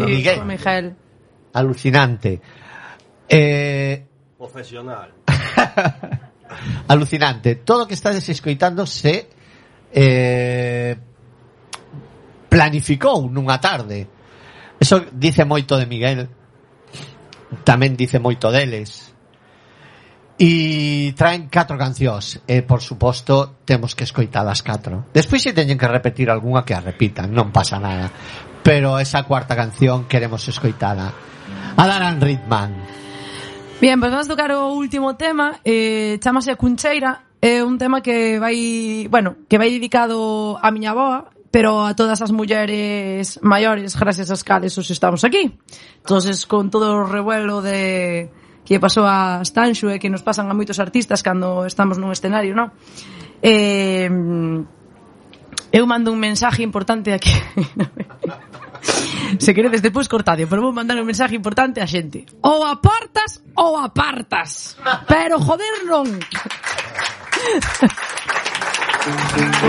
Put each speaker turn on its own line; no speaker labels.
Miguel.
Miguel.
Alucinante.
Profesional.
Alucinante. Todo o que estades escoitando se planificou nunha tarde. Eso dice moito de Miguel. Tamén dice moito deles. E traen 4 cancións e, por suposto, temos que escoitar as 4. Despois se teñen que repetir algunha que a repitan, non pasa nada. Pero esa cuarta canción queremos escoitala. Adaran Ritman.
Bien, pues vamos a tocar o último tema, chámase A Cuncheira. É un tema que vai dedicado a miña avoa, pero a todas as mulleres maiores gracias ás cales os estamos aquí. Entonces, con todo o revuelo de que pasou a Stanxu e que nos pasan a moitos artistas cando estamos nun escenario, non? Eu mando un mensaje importante aquí. Se queredes depois cortadio, pero vou mandar un mensaje importante a xente. Ou apartas ou apartas. Pero joder non.